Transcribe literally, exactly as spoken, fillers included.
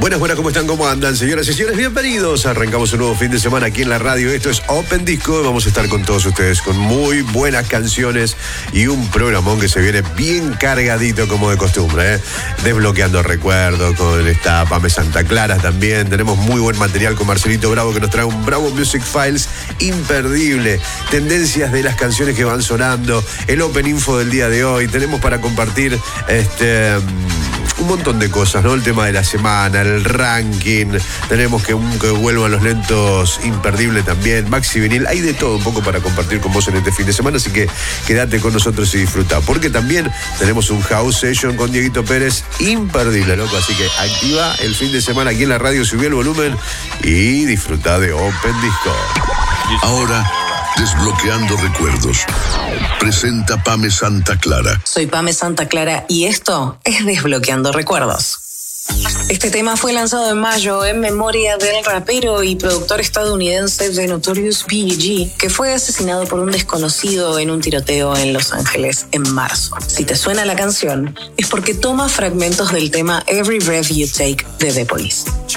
Buenas, buenas, ¿cómo están? ¿Cómo andan, señoras y señores? Bienvenidos. Arrancamos un nuevo fin de semana aquí en la radio. Esto es Open Disco. Vamos a estar con todos ustedes con muy buenas canciones y un programón que se viene bien cargadito como de costumbre, ¿eh? Desbloqueando recuerdos con esta Pame Santa Clara también. Tenemos muy buen material con Marcelito Bravo que nos trae un Bravo Music Files imperdible. Tendencias de las canciones que van sonando. El Open Info del día de hoy. Tenemos para compartir este... un montón de cosas, ¿no? El tema de la semana, el ranking, tenemos que, que vuelvan los lentos imperdible también, Maxi Vinil, hay de todo un poco para compartir con vos en este fin de semana, así que quédate con nosotros y disfruta, porque también tenemos un house session con Dieguito Pérez imperdible, loco, así que activa el fin de semana aquí en la radio, subí el volumen y disfruta de Open Disco. Ahora, Desbloqueando Recuerdos, presenta Pame Santa Clara. Soy Pame Santa Clara y esto es Desbloqueando Recuerdos. Este tema fue lanzado en mayo en memoria del rapero y productor estadounidense The Notorious B I G, que fue asesinado por un desconocido en un tiroteo en Los Ángeles en marzo. Si te suena la canción, es porque toma fragmentos del tema Every Breath You Take de The Police.